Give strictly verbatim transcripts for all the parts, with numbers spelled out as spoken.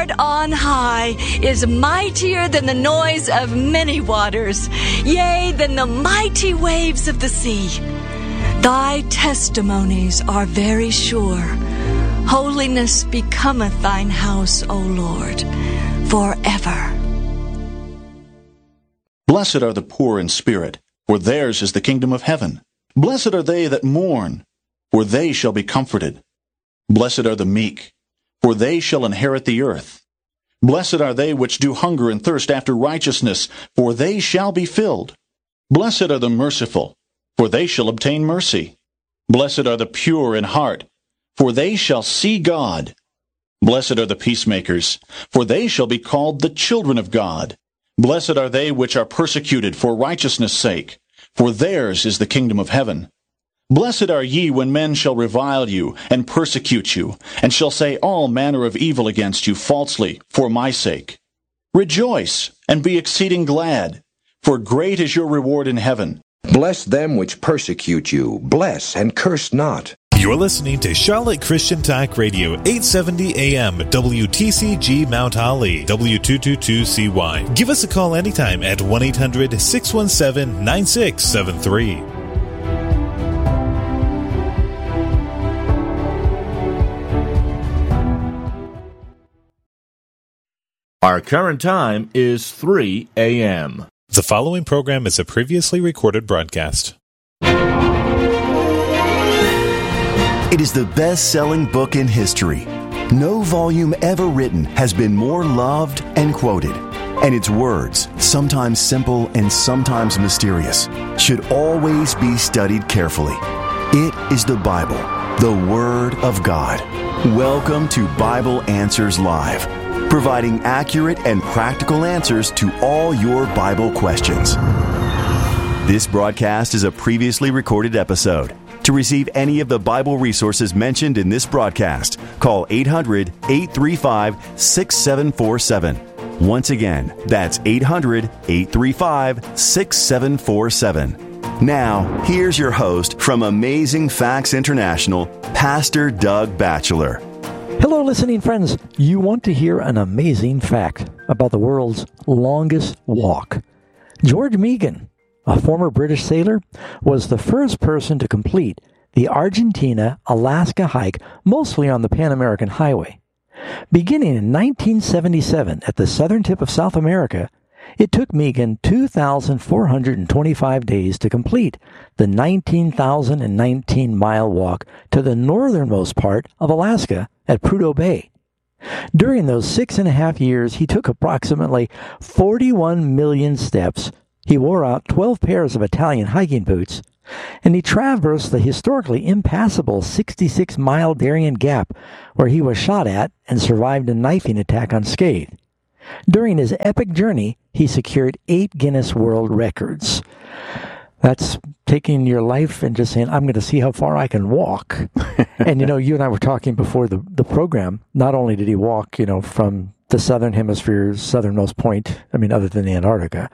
Lord on high is mightier than the noise of many waters, yea, than the mighty waves of the sea. Thy testimonies are very sure. Holiness becometh thine house, O Lord, forever. Blessed are the poor in spirit, for theirs is the kingdom of heaven. Blessed are they that mourn, for they shall be comforted. Blessed are the meek, for they shall inherit the earth. Blessed are they which do hunger and thirst after righteousness, for they shall be filled. Blessed are the merciful, for they shall obtain mercy. Blessed are the pure in heart, for they shall see God. Blessed are the peacemakers, for they shall be called the children of God. Blessed are they which are persecuted for righteousness' sake, for theirs is the kingdom of heaven. Blessed are ye when men shall revile you, and persecute you, and shall say all manner of evil against you falsely, for my sake. Rejoice, and be exceeding glad, for great is your reward in heaven. Bless them which persecute you. Bless, and curse not. You're listening to Charlotte Christian Talk Radio, eight seventy A M, W T C G Mount Holly, W two twenty-two C Y. Give us a call anytime at one eight hundred six one seven nine six seven three. Our current time is three A M. The following program is a previously recorded broadcast. It is the best-selling book in history. No volume ever written has been more loved and quoted. And its words, sometimes simple and sometimes mysterious, should always be studied carefully. It is the Bible, the Word of God. Welcome to Bible Answers Live, providing accurate and practical answers to all your Bible questions. This broadcast is a previously recorded episode. To receive any of the Bible resources mentioned in this broadcast, call eight hundred eight three five six seven four seven. Once again, that's eight hundred eight three five six seven four seven. Now, here's your host from Amazing Facts International, Pastor Doug Batchelor. Hello, listening friends. You want to hear an amazing fact about the world's longest walk. George Meegan, a former British sailor, was the first person to complete the Argentina-Alaska hike, mostly on the Pan American Highway. Beginning in nineteen seventy-seven at the southern tip of South America, it took Meegan two thousand four hundred twenty-five days to complete the nineteen thousand nineteen mile walk to the northernmost part of Alaska at Prudhoe Bay. During those six and a half years, he took approximately forty-one million steps. He wore out twelve pairs of Italian hiking boots, and he traversed the historically impassable sixty-six mile Darien Gap, where he was shot at and survived a knifing attack unscathed. During his epic journey, he secured eight Guinness World Records. That's taking your life and just saying, I'm going to see how far I can walk. And, you know, you and I were talking before the, the program. Not only did he walk, you know, from the southern hemisphere's southernmost point, I mean, other than Antarctica,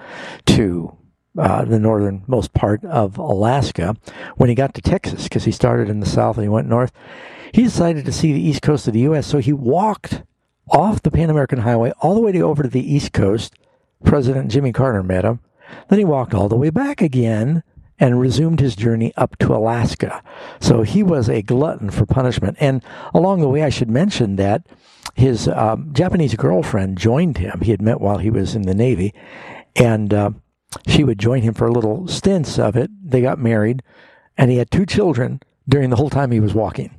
to uh, the northernmost part of Alaska. When he got to Texas, because he started in the south and he went north, he decided to see the east coast of the U S, so he walked off the Pan American Highway all the way to over to the east coast. President Jimmy Carter met him. Then he walked all the way back again and resumed his journey up to Alaska. So he was a glutton for punishment. And along the way, I should mention that his um, Japanese girlfriend joined him. He had met while he was in the Navy, and uh, she would join him for little stints of it. They got married, and he had two children during the whole time he was walking.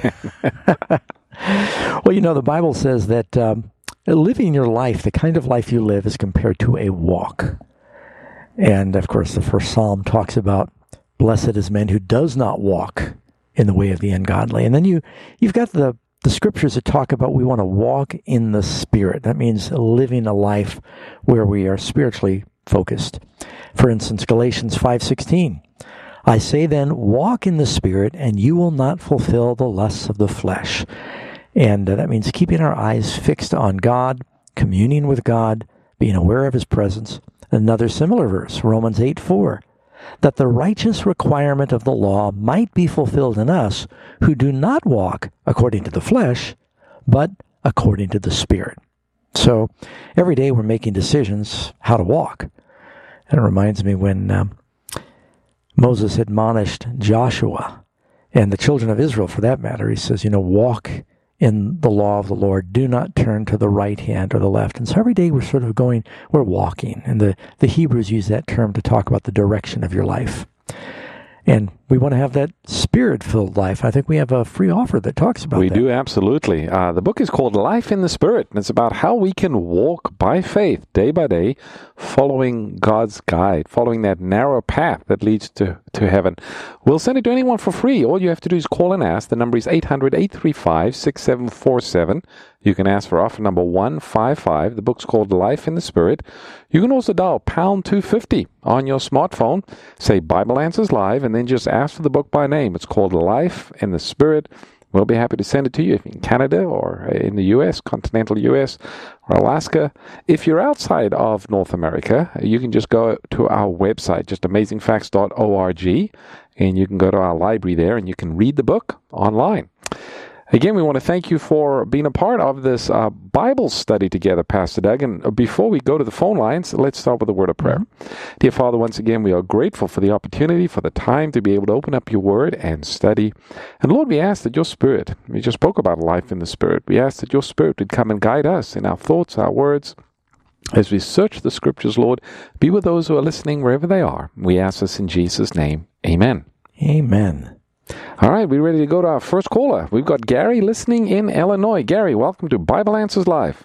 Well, you know, the Bible says that um, living your life, the kind of life you live, is compared to a walk. And, of course, the first psalm talks about, blessed is man who does not walk in the way of the ungodly. And then you, you've got the, the scriptures that talk about we want to walk in the Spirit. That means living a life where we are spiritually focused. For instance, Galatians five sixteen. I say then, walk in the Spirit, and you will not fulfill the lusts of the flesh. And uh, that means keeping our eyes fixed on God, communing with God, being aware of His presence. Another similar verse, Romans eight four, that the righteous requirement of the law might be fulfilled in us who do not walk according to the flesh, but according to the Spirit. So every day we're making decisions how to walk. And it reminds me when um, Moses admonished Joshua and the children of Israel, for that matter, he says, you know, walk in the law of the Lord. Do not turn to the right hand or the left. And so every day we're sort of going, we're walking. And the, the Hebrews use that term to talk about the direction of your life. And we want to have that Spirit-filled life. I think we have a free offer that talks about we that. We do, absolutely. Uh, the book is called Life in the Spirit, and it's about how we can walk by faith, day by day, following God's guide, following that narrow path that leads to, to heaven. We'll send it to anyone for free. All you have to do is call and ask. The number is eight hundred, eight three five, six seven four seven. You can ask for offer number one five five. The book's called Life in the Spirit. You can also dial pound two fifty on your smartphone, say Bible Answers Live, and then just ask for the book by name. It's called Life in the Spirit. We'll be happy to send it to you if you're in Canada or in the U S, continental U S, or Alaska. If you're outside of North America, you can just go to our website, just amazing facts dot org, and you can go to our library there and you can read the book online. Again, we want to thank you for being a part of this uh, Bible study together, Pastor Doug. And before we go to the phone lines, let's start with a word of prayer. Mm-hmm. Dear Father, once again, we are grateful for the opportunity, for the time to be able to open up your word and study. And Lord, we ask that your Spirit, we just spoke about life in the Spirit, we ask that your Spirit would come and guide us in our thoughts, our words. As we search the Scriptures, Lord, be with those who are listening wherever they are. We ask this in Jesus' name. Amen. Amen. All right, we're ready to go to our first caller. We've got Gary listening in Illinois. Gary, welcome to Bible Answers Live.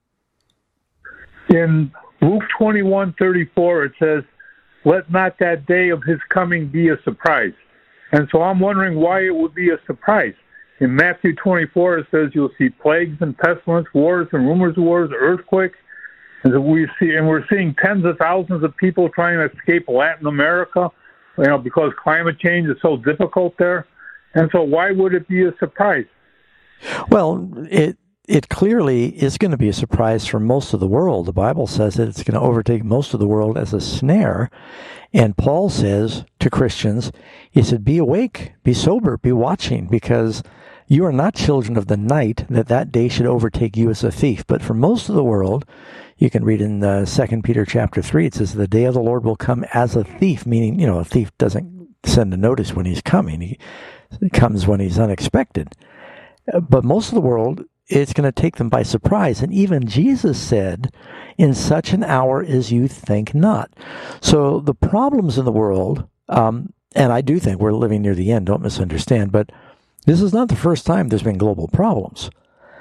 In Luke twenty-one thirty-four, it says, "Let not that day of his coming be a surprise." And so I'm wondering why it would be a surprise. In Matthew twenty-four, it says you'll see plagues and pestilence, wars and rumors of wars, earthquakes. And so we see, and we're seeing tens of thousands of people trying to escape Latin America, you know, because climate change is so difficult there. And so why would it be a surprise? Well, it it clearly is going to be a surprise for most of the world. The Bible says that it's going to overtake most of the world as a snare. And Paul says to Christians, he said, be awake, be sober, be watching, because you are not children of the night, that that day should overtake you as a thief. But for most of the world, you can read in uh, Second Peter chapter three, it says, the day of the Lord will come as a thief, meaning, you know, a thief doesn't send a notice when he's coming. He It comes when he's unexpected. But most of the world, it's going to take them by surprise. And even Jesus said, in such an hour as you think not. So the problems in the world, um, and I do think we're living near the end, don't misunderstand, but this is not the first time there's been global problems.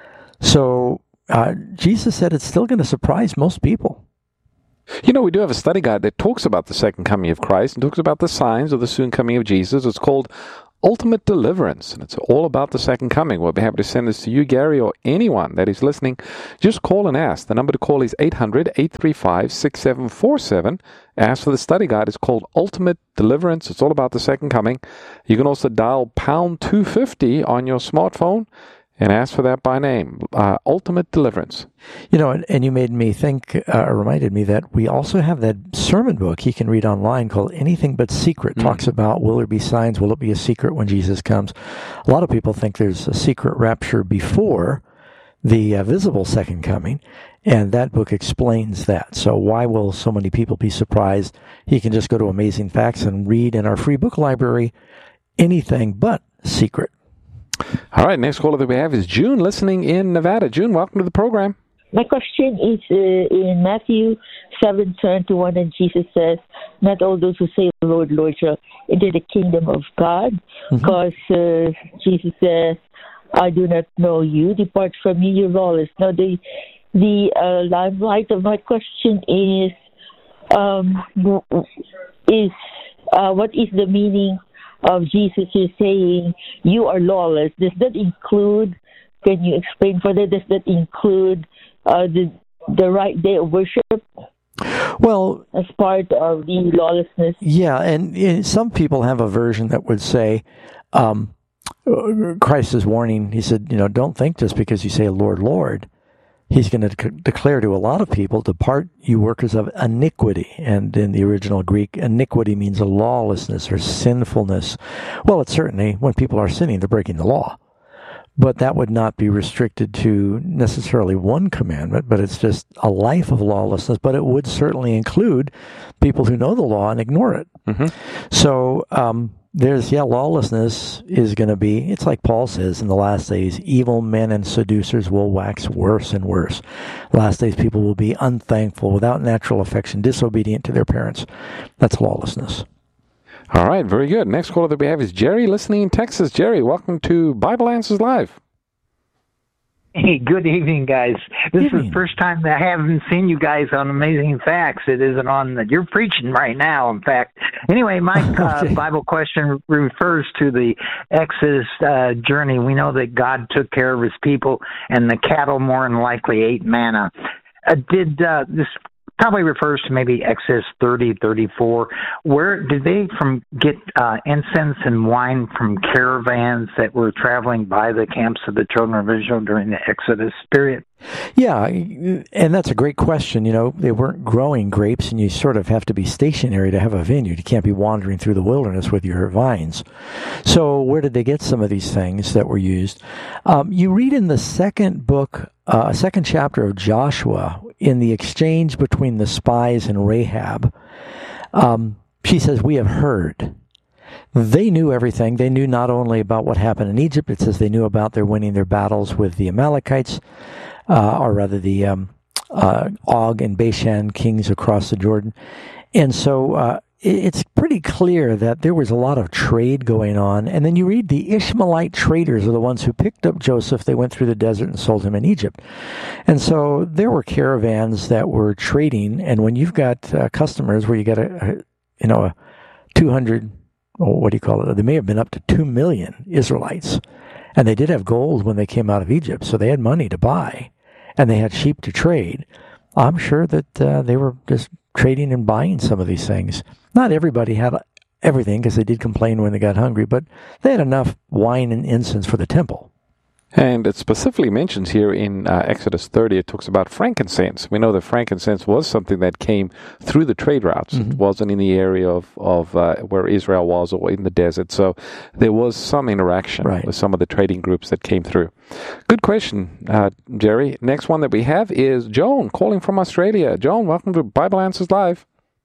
So uh, Jesus said it's still going to surprise most people. You know, we do have a study guide that talks about the second coming of Christ and talks about the signs of the soon coming of Jesus. It's called Ultimate Deliverance, and it's all about the second coming. We'll be happy to send this to you, Gary, or anyone that is listening. Just call and ask. The number to call is eight hundred, eight three five, six seven four seven. Ask for the study guide. It's called Ultimate Deliverance. It's all about the second coming. You can also dial pound two fifty on your smartphone and ask for that by name, uh, Ultimate Deliverance. You know, and, and you made me think, uh, reminded me that we also have that sermon book you can read online called Anything But Secret. Mm. Talks about, will there be signs? Will it be a secret when Jesus comes? A lot of people think there's a secret rapture before the uh, visible second coming, and that book explains that. So why will so many people be surprised? You can just go to Amazing Facts and read in our free book library, Anything But Secret. All right, next caller that we have is June, listening in Nevada. June, welcome to the program. My question is uh, in Matthew seven twenty-one, and Jesus says, not all those who say, Lord, Lord, shall enter the kingdom of God, because mm-hmm. uh, Jesus says, I do not know you, depart from me, you're lawless. Now, the, the uh, limelight of my question is, um, is uh, what is the meaning of Jesus is saying, you are lawless? Does that include, can you explain further, does that include uh, the the right day of worship? Well, as part of the lawlessness? Yeah, and, and some people have a version that would say, um, Christ is warning, he said, you know, don't think just because you say, Lord, Lord, he's going to de- declare to a lot of people, depart, you workers of iniquity. And in the original Greek, iniquity means a lawlessness or sinfulness. Well, it's certainly, when people are sinning, they're breaking the law. but that would not be restricted to necessarily one commandment, but it's just a life of lawlessness. But it would certainly include people who know the law and ignore it. Mm-hmm. So um, there's, yeah, lawlessness is going to be, it's like Paul says in the last days, evil men and seducers will wax worse and worse. Last days people will be unthankful, without natural affection, disobedient to their parents. That's lawlessness. All right, very good. Next caller that we have is Jerry, listening in Texas. Jerry, welcome to Bible Answers Live. Hey, good evening, guys. This evening. is the first time that I haven't seen you guys on Amazing Facts. It isn't on the, you're preaching right now, in fact. Anyway, my uh, okay. Bible question refers to the Exodus uh, journey. We know that God took care of his people, and the cattle more than likely ate manna. Uh, did uh, this probably refers to maybe Exodus thirty, thirty-four. Where did they from get uh, incense and wine from caravans that were traveling by the camps of the children of Israel during the Exodus period? Yeah, and that's a great question. You know, they weren't growing grapes, and you sort of have to be stationary to have a vineyard. You can't be wandering through the wilderness with your vines. So where did they get some of these things that were used? Um, you read in the second book, uh, second chapter of Joshua, in the exchange between the spies and Rahab, um, she says, we have heard. They knew everything. They knew not only about what happened in Egypt, it says they knew about their winning their battles with the Amalekites, uh, or rather the um, uh, Og and Bashan kings across the Jordan. And so uh, it's pretty clear that there was a lot of trade going on. And then you read the Ishmaelite traders are the ones who picked up Joseph. They went through the desert and sold him in Egypt. And so there were caravans that were trading. And when you've got uh, customers where you got a, a you know, a two hundred, or what do you call it? They may have been up to two million Israelites. And they did have gold when they came out of Egypt. So they had money to buy. And they had sheep to trade. I'm sure that uh, they were just trading and buying some of these things. Not everybody had everything, because they did complain when they got hungry, but they had enough wine and incense for the temple. And it specifically mentions here in uh, Exodus thirty, it talks about frankincense. We know that frankincense was something that came through the trade routes. Mm-hmm. It wasn't in the area of, of uh, where Israel was or in the desert. So there was some interaction right. with some of the trading groups that came through. Good question, uh, Jerry. Next one that we have is Joan, calling from Australia. Joan, welcome to Bible Answers Live.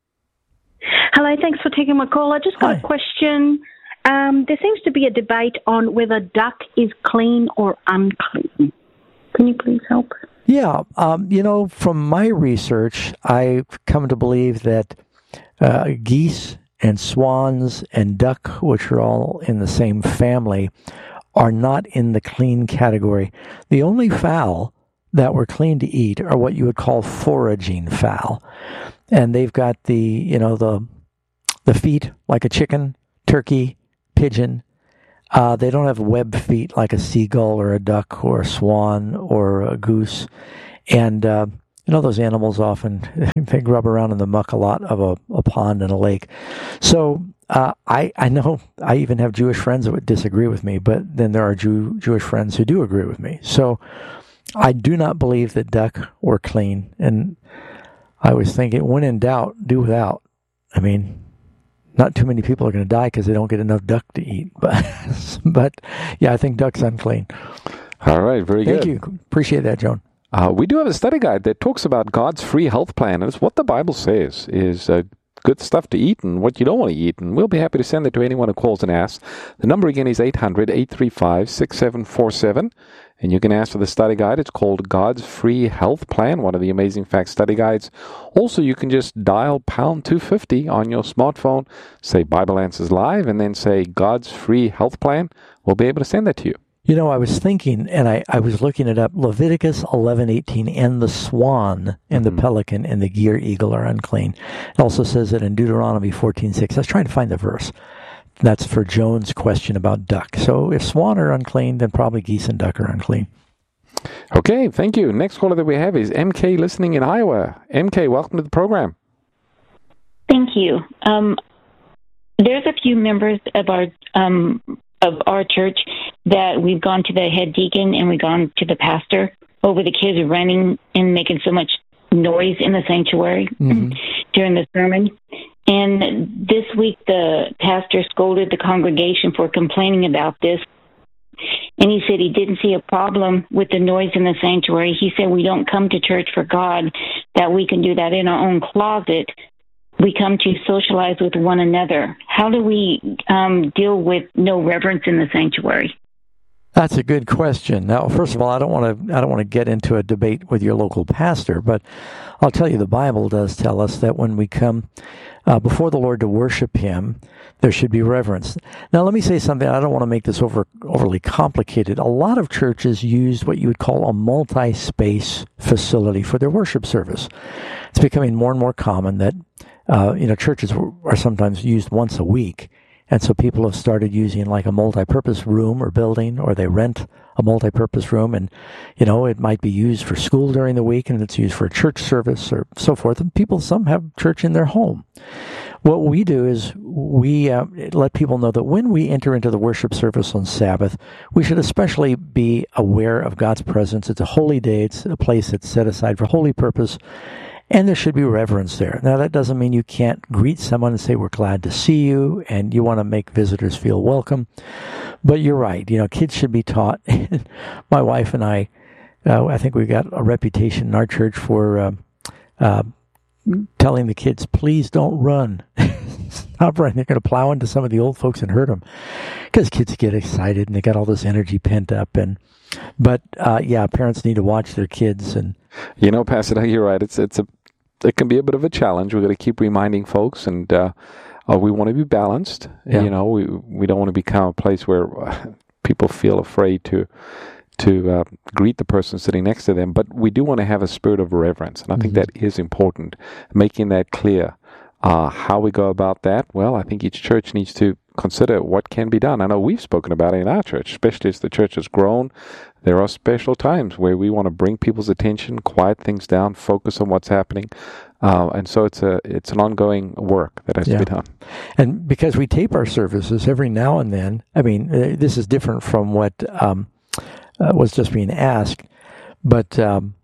Hello, thanks for taking my call. I just got Hi. a question. Um, there seems to be a debate on whether duck is clean or unclean. Can you please help? Yeah. Um, you know, from my research, I've come to believe that uh, geese and swans and duck, which are all in the same family, are not in the clean category. The only fowl that were clean to eat are what you would call foraging fowl. And they've got the, you know, the the feet like a chicken, turkey, pigeon. Uh, they don't have web feet like a seagull or a duck or a swan or a goose. And, uh, you know, those animals often, they grub around in the muck a lot of a, a pond and a lake. So uh, I, I know I even have Jewish friends that would disagree with me, but then there are Jew, Jewish friends who do agree with me. So I do not believe that duck were clean. And I was thinking, when in doubt, do without. I mean, not too many people are going to die because they don't get enough duck to eat. But, but yeah, I think duck's unclean. All right, very Thank good. Thank you. Appreciate that, Joan. Uh, we do have a study guide that talks about God's free health plan. And it's what the Bible says is uh, good stuff to eat and what you don't want to eat. And we'll be happy to send it to anyone who calls and asks. The number again is eight hundred, eight three five, six seven four seven. And you can ask for the study guide. It's called God's Free Health Plan, one of the Amazing Facts study guides. Also, you can just dial pound two fifty on your smartphone, say Bible Answers Live, and then say God's Free Health Plan. We'll be able to send that to you. You know, I was thinking, and I, I was looking it up, Leviticus eleven eighteen, and the swan and mm-hmm. the pelican and the gear eagle are unclean. It also says it in Deuteronomy fourteen six. I was trying to find the verse. That's for Joan's question about duck. So if swan are unclean, then probably geese and duck are unclean. Okay, thank you. Next caller that we have is M K listening in Iowa. M K, welcome to the program. Thank you. Um, there's a few members of our um, of our church that we've gone to the head deacon and we've gone to the pastor over the kids running and making so much noise in the sanctuary mm-hmm. during the sermon. And this week, the pastor scolded the congregation for complaining about this. And he said he didn't see a problem with the noise in the sanctuary. He said we don't come to church for God, that we can do that in our own closet. We come to socialize with one another. How do we um, deal with no reverence in the sanctuary? That's a good question. Now, first of all, I don't want to I don't want to get into a debate with your local pastor, but I'll tell you the Bible does tell us that when we come uh, before the Lord to worship Him, there should be reverence. Now, let me say something. I don't want to make this over overly complicated. A lot of churches use what you would call a multi-space facility for their worship service. It's becoming more and more common that uh, you know churches are sometimes used once a week. And so people have started using like a multi-purpose room or building, or they rent a multi-purpose room, and, you know, it might be used for school during the week, and it's used for a church service or so forth. And people, some have church in their home. What we do is we uh, let people know that when we enter into the worship service on Sabbath, we should especially be aware of God's presence. It's a holy day. It's a place that's set aside for holy purpose. And there should be reverence there. Now, that doesn't mean you can't greet someone and say, we're glad to see you, and you want to make visitors feel welcome. But you're right. You know, kids should be taught. My wife and I, uh, I think we've got a reputation in our church for uh, uh, telling the kids, please don't run. Stop running. They're going to plow into some of the old folks and hurt them. Because kids get excited, and they got all this energy pent up. And But, uh, yeah, parents need to watch their kids. And You know, Pastor Doug, you're right. It's, it's a It can be a bit of a challenge. We've got to keep reminding folks, and uh, uh, we want to be balanced. Yeah. You know, we we don't want to become a place where uh, people feel afraid to to uh, greet the person sitting next to them. But we do want to have a spirit of reverence, and I think mm-hmm. that is important, making that clear. Uh, how we go about that, well, I think each church needs to consider what can be done. I know we've spoken about it in our church, especially as the church has grown. There are special times where we want to bring people's attention, quiet things down, focus on what's happening. Uh, and so it's a it's an ongoing work that has yeah. to be done. And because we tape our services every now and then, I mean, uh, this is different from what um, uh, was just being asked, but, um,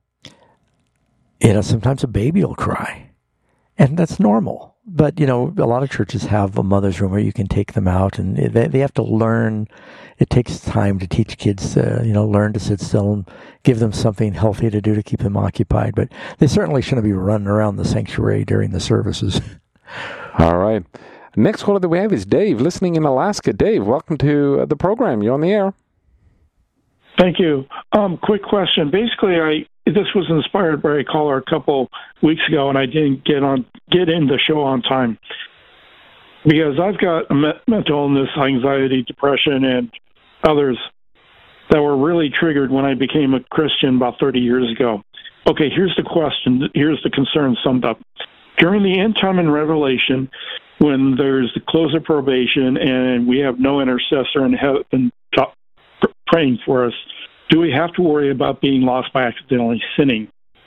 you know, sometimes a baby will cry. And that's normal. But, you know, a lot of churches have a mother's room where you can take them out, and they, they have to learn. It takes time to teach kids to, you know, learn to sit still and give them something healthy to do to keep them occupied. But they certainly shouldn't be running around the sanctuary during the services. All right. Next caller that we have is Dave, listening in Alaska. Dave, welcome to the program. You're on the air. Thank you. Um, quick question. Basically, I this was inspired by a caller a couple weeks ago, and I didn't get on get in the show on time because I've got a me- mental illness, anxiety, depression, and others that were really triggered when I became a Christian about thirty years ago. Okay, here's the question. Here's the concern summed up. During the end time in Revelation, when there's the close of probation and we have no intercessor in heaven praying for us, do we have to worry about being lost by accidentally sinning?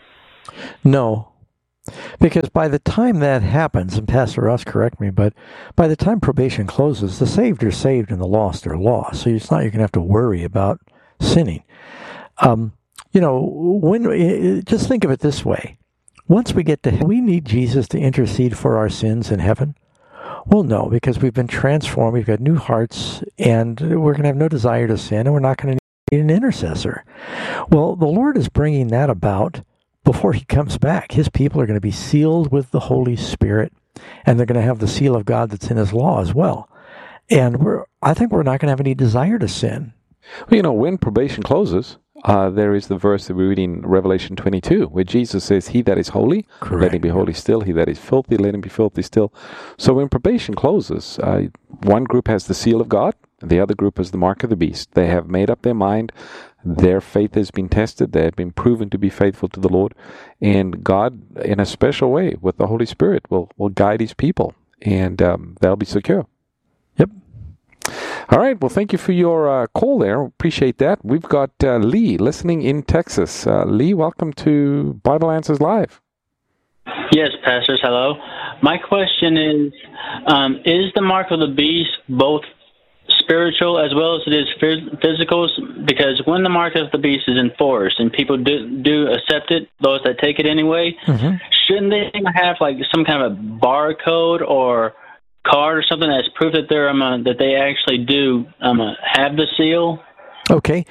No. Because by the time that happens, and Pastor Ross, correct me, but by the time probation closes, the saved are saved and the lost are lost. So it's not you're going to have to worry about sinning. Um, you know, when just think of it this way. Once we get to heaven, we need Jesus to intercede for our sins in heaven. Well, no, because we've been transformed. We've got new hearts, and we're going to have no desire to sin, and we're not going to need an intercessor. Well, the Lord is bringing that about before he comes back. His people are going to be sealed with the Holy Spirit, and they're going to have the seal of God that's in his law as well. And we're, I think we're not going to have any desire to sin. Well, you know, when probation closes, uh, there is the verse that we read in Revelation twenty-two, where Jesus says, he that is holy, Correct. Let him be holy still. He that is filthy, let him be filthy still. So when probation closes, uh, one group has the seal of God, and the other group has the mark of the beast. They have made up their mind. Their faith has been tested. They have been proven to be faithful to the Lord. And God, in a special way, with the Holy Spirit, will, will guide his people, and um, they'll be secure. Yep. All right. Well, thank you for your uh, call there. Appreciate that. We've got uh, Lee listening in Texas. Uh, Lee, welcome to Bible Answers Live. Yes, pastors, hello. My question is, um, is the mark of the beast both spiritual as well as it is physical? Because when the mark of the beast is enforced and people do, do accept it, those that take it anyway, mm-hmm. shouldn't they have like some kind of barcode or card or something that's proof that they're um, uh, that they actually do um, uh, have the seal? Okay.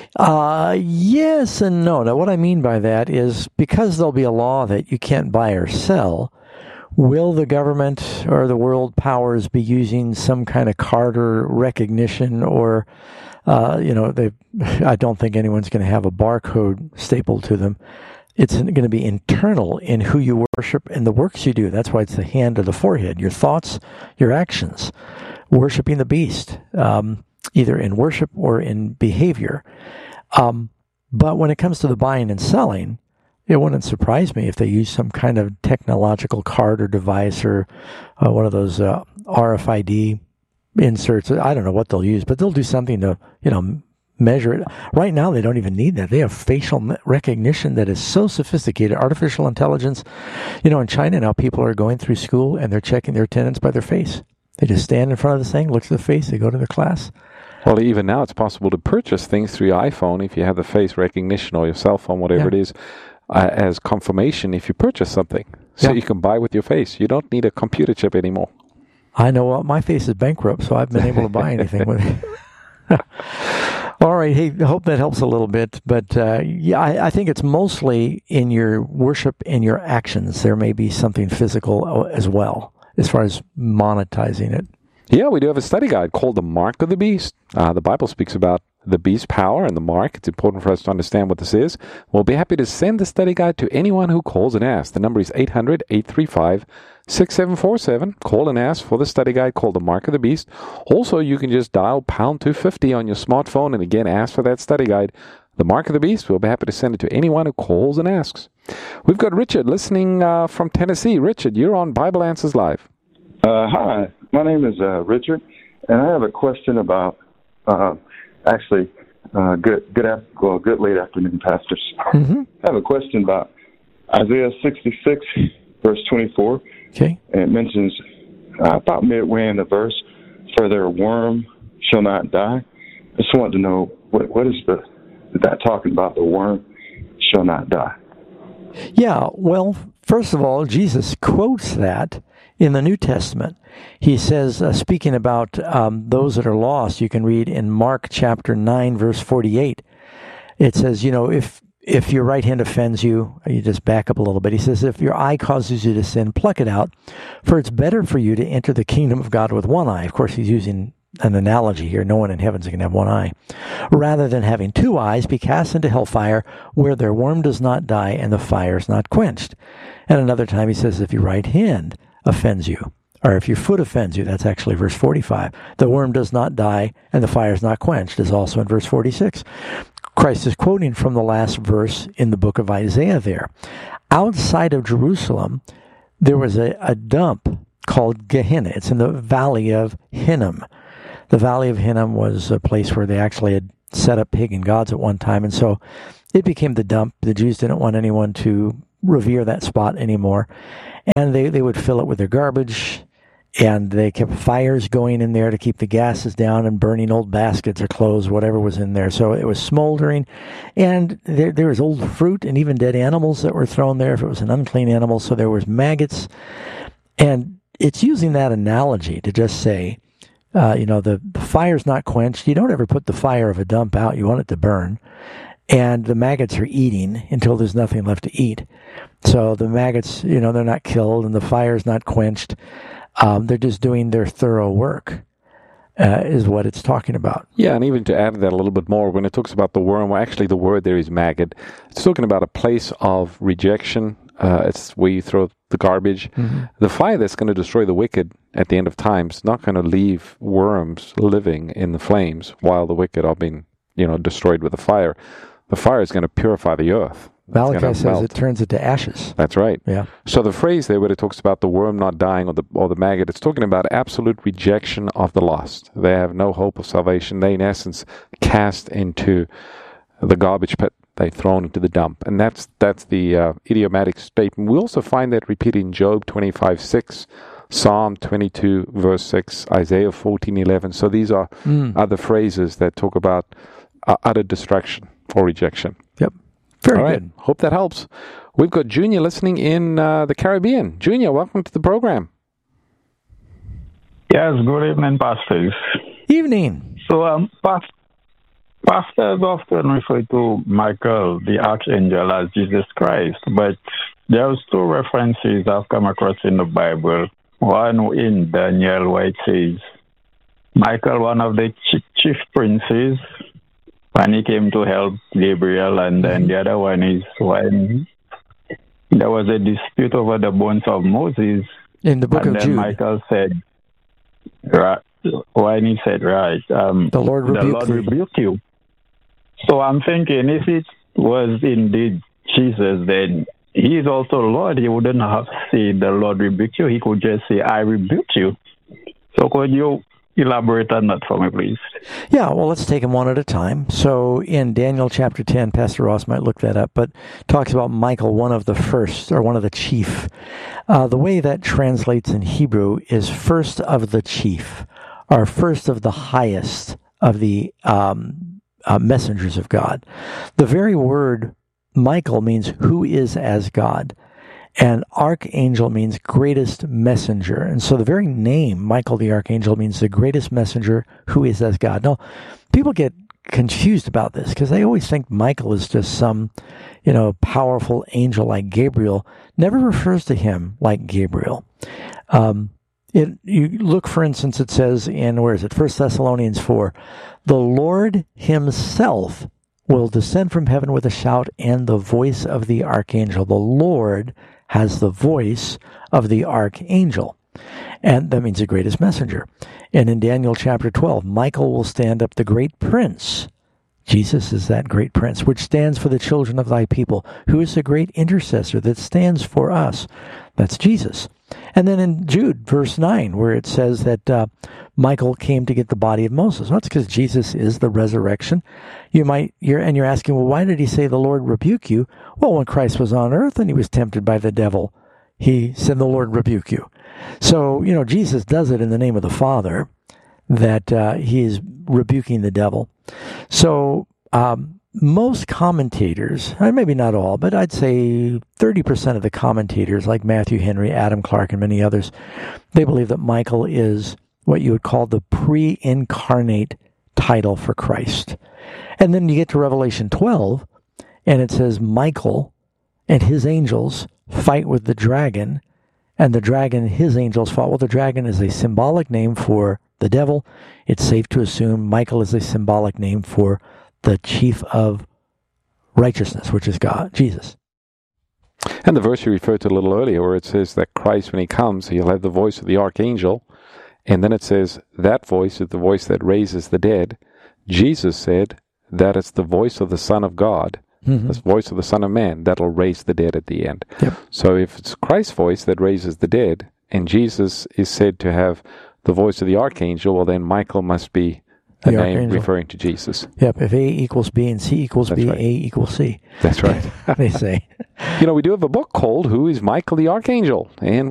Uh, yes and no. Now, what I mean by that is because there'll be a law that you can't buy or sell, will the government or the world powers be using some kind of card or recognition or, uh, you know, they? I don't think anyone's going to have a barcode stapled to them. It's going to be internal in who you worship and the works you do. That's why it's the hand or the forehead, your thoughts, your actions, worshiping the beast. Um, either in worship or in behavior. Um, but when it comes to the buying and selling, it wouldn't surprise me if they use some kind of technological card or device or uh, one of those uh, R F I D inserts. I don't know what they'll use, but they'll do something to, you know, measure it. Right now, they don't even need that. They have facial recognition that is so sophisticated, artificial intelligence. You know, in China now, people are going through school and they're checking their attendance by their face. They just stand in front of the thing, look at the face, they go to their class. Well, even now it's possible to purchase things through your iPhone if you have the face recognition or your cell phone, whatever yeah. it is, uh, as confirmation if you purchase something. So yeah. you can buy with your face. You don't need a computer chip anymore. I know. Well, my face is bankrupt, so I've been able to buy anything with it. All right. Hey, I hope that helps a little bit. But uh, yeah, I, I think it's mostly in your worship and your actions. There may be something physical as well as far as monetizing it. Yeah, we do have a study guide called The Mark of the Beast. Uh, the Bible speaks about the beast's power and the mark. It's important for us to understand what this is. We'll be happy to send the study guide to anyone who calls and asks. The number is eight hundred, eight three five, six seven four seven. Call and ask for the study guide called The Mark of the Beast. Also, you can just dial pound two fifty on your smartphone and again ask for that study guide, The Mark of the Beast. We'll be happy to send it to anyone who calls and asks. We've got Richard listening uh, from Tennessee. Richard, you're on Bible Answers Live. Uh, hi, my name is uh, Richard, and I have a question about, uh, actually, uh, good good after, well, good late afternoon, pastors. Mm-hmm. I have a question about Isaiah sixty-six, verse twenty-four. Okay. And it mentions uh, about midway in the verse, for their worm shall not die. I just wanted to know, what what is the is that talking about, the worm shall not die? Yeah, well, first of all, Jesus quotes that in the New Testament. He says, uh, speaking about um, those that are lost, you can read in Mark chapter nine, verse forty-eight. It says, you know, if if your right hand offends you, you just back up a little bit. He says, if your eye causes you to sin, pluck it out, for it's better for you to enter the kingdom of God with one eye. Of course, he's using an analogy here. No one in heaven's going to have one eye. Rather than having two eyes, be cast into hellfire, where their worm does not die and the fire is not quenched. And another time he says, if your right hand offends you, or if your foot offends you, that's actually verse forty-five. The worm does not die and the fire is not quenched, is also in verse forty-six. Christ is quoting from the last verse in the book of Isaiah there. Outside of Jerusalem, there was a, a dump called Gehenna. It's in the valley of Hinnom. The valley of Hinnom was a place where they actually had set up pagan gods at one time, and so it became the dump. The Jews didn't want anyone to revere that spot anymore, and they, they would fill it with their garbage, and they kept fires going in there to keep the gases down and burning old baskets or clothes, whatever was in there. So it was smoldering, and there, there was old fruit and even dead animals that were thrown there if it was an unclean animal, so there was maggots. And it's using that analogy to just say, uh, you know, the, the fire's not quenched. You don't ever put the fire of a dump out. You want it to burn. And the maggots are eating until there's nothing left to eat. So the maggots, you know, they're not killed and the fire's not quenched. Um, they're just doing their thorough work, uh, is what it's talking about. Yeah, and even to add that a little bit more, when it talks about the worm, well, actually the word there is maggot. It's talking about a place of rejection. Uh, it's where you throw the garbage. Mm-hmm. The fire that's going to destroy the wicked at the end of time is not going to leave worms living in the flames while the wicked are being, you know, destroyed with the fire. The fire is going to purify the earth. Malachi says melt. It turns into ashes. That's right. Yeah. So the phrase there where it talks about the worm not dying or the or the maggot, it's talking about absolute rejection of the lost. They have no hope of salvation. They, in essence, cast into the garbage pit. They're thrown into the dump. And that's that's the uh, idiomatic statement. We also find that repeated in Job twenty-five six, Psalm twenty-two, verse six, Isaiah fourteen eleven. So these are mm. other phrases that talk about uh, utter destruction or rejection. Yep. Very All right. good. Hope that helps. We've got Junior listening in uh, the Caribbean. Junior, welcome to the program. Yes, good evening, pastors. Evening. So, um, past, Pastors often refer to Michael, the archangel, as Jesus Christ, but there's two references I've come across in the Bible. One in Daniel, where it says, Michael, one of the chief princes, when he came to help Gabriel, and then the other one is when there was a dispute over the bones of Moses. In the book and of then Jude. Michael said, right, when he said, right, um, the Lord rebuke the Lord thee. rebuke you. So I'm thinking, if it was indeed Jesus, then he is also Lord. He wouldn't have said, the Lord rebuke you. He could just say, I rebuke you. So could you elaborate on that for me, please? Yeah, well, let's take them one at a time. So in Daniel chapter ten, Pastor Ross might look that up, but talks about Michael, one of the first, or one of the chief. Uh, the way that translates in Hebrew is first of the chief, or first of the highest of the um, uh, messengers of God. The very word Michael means who is as God. And archangel means greatest messenger. And so the very name, Michael the archangel, means the greatest messenger who is as God. Now, people get confused about this because they always think Michael is just some, you know, powerful angel like Gabriel. Never refers to him like Gabriel. Um, it, you look, for instance, it says in, where is it? First Thessalonians four, the Lord himself will descend from heaven with a shout and the voice of the archangel. The Lord has the voice of the archangel. And that means the greatest messenger. And in Daniel chapter twelve, Michael will stand up, the great prince. Jesus is that great prince, which stands for the children of thy people. Who is the great intercessor that stands for us? That's Jesus. And then in Jude, verse nine, where it says that uh, Michael came to get the body of Moses. Well, that's because Jesus is the resurrection. You might, you're, and you're asking, well, why did he say the Lord rebuke you? Well, when Christ was on earth and he was tempted by the devil, he said, the Lord rebuke you. So, you know, Jesus does it in the name of the Father, that uh, he is rebuking the devil. So, um, most commentators, maybe not all, but I'd say thirty percent of the commentators, like Matthew Henry, Adam Clark, and many others, they believe that Michael is what you would call the pre-incarnate title for Christ. And then you get to Revelation twelve, and it says Michael and his angels fight with the dragon, and the dragon and his angels fought. Well, the dragon is a symbolic name for the devil. It's safe to assume Michael is a symbolic name for the chief of righteousness, which is God, Jesus. And the verse you referred to a little earlier, where it says that Christ, when he comes, he'll have the voice of the archangel. And then it says that voice is the voice that raises the dead. Jesus said that it's the voice of the Son of God, mm-hmm. the voice of the Son of Man, that'll raise the dead at the end. Yep. So if it's Christ's voice that raises the dead, and Jesus is said to have the voice of the archangel, well, then Michael must be a The name archangel. referring to Jesus. Yep, if A equals B and C equals That's B, right. A equals C. That's right. They say. You know, we do have a book called Who is Michael the Archangel? And